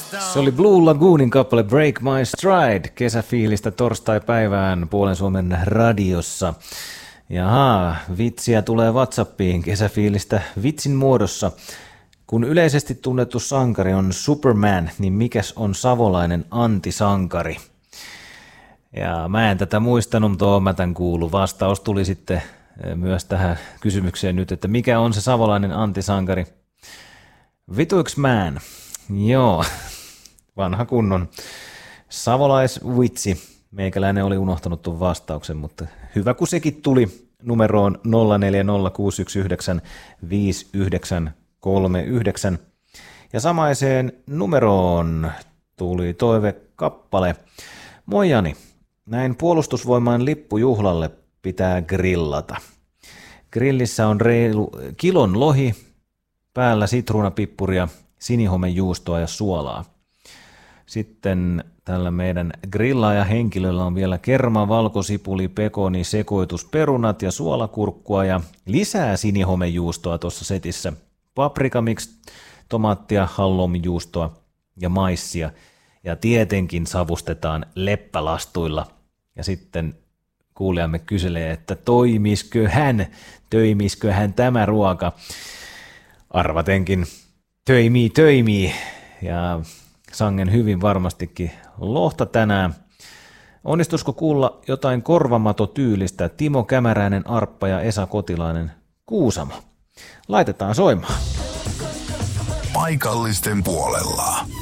Se oli Blue Lagoonin kappale Break My Stride, kesäfiilistä torstai-päivään Puolen Suomen radiossa. Jaha, vitsiä tulee WhatsAppiin kesäfiilistä vitsin muodossa. Kun yleisesti tunnettu sankari on Superman, niin mikäs on savolainen antisankari? Ja mä en tätä muistanut, mutta mä tämän kuullut. Vastaus tuli sitten myös tähän kysymykseen nyt, että mikä on se savolainen antisankari? Vituiks man? Joo, vanha kunnon savolaisvitsi. Meikäläinen oli unohtanut tuon vastauksen, mutta hyvä kun sekin tuli numeroon 0406915939. Ja samaiseen numeroon tuli toivekappale. Moi Jani, näin Puolustusvoimain lippujuhlalle pitää grillata. Grillissä on reilu kilon lohi, päällä sitruunapippuria, sinihomejuustoa ja suolaa. Sitten tällä meidän grillaajahenkilöllä on vielä kerma, valkosipuli, pekoni, sekoitusperunat ja suolakurkkua ja lisää sinihomejuustoa tuossa setissä. Paprikamix, tomaattia, halloumijuustoa ja maissia. Ja tietenkin savustetaan leppälastuilla. Ja sitten kuulijamme kyselee, että toimisköhän tämä ruoka. Arvatenkin töimii. Ja sangen hyvin varmastikin lohta tänään. Onnistuisiko kuulla jotain korvamato-tyylistä Timo Kämäräinen, Arppa ja Esa Kotilainen Kuusamo? Laitetaan soimaan. Paikallisten puolella.